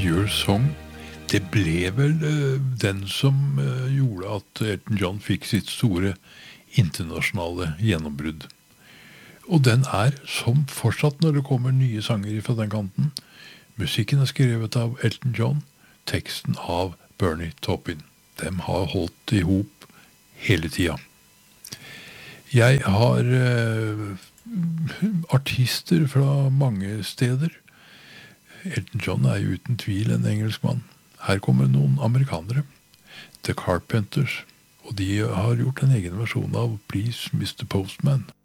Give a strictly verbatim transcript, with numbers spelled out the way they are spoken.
Your Song, det ble vel uh, den som uh, gjorde at Elton John fikk sitt store internasjonale gjennombrudd. Og den er som fortsatt når det kommer nye sanger fra den kanten. Musikken er skrevet av Elton John, teksten av Bernie Taupin. De har holdt i hop hele tida. Jeg har uh, artister fra mange steder. Elton John er jo uten tvil en engelskmann. Her kommer noen amerikanere. The Carpenters. Og de har gjort en egen versjon av Please, mister Postman.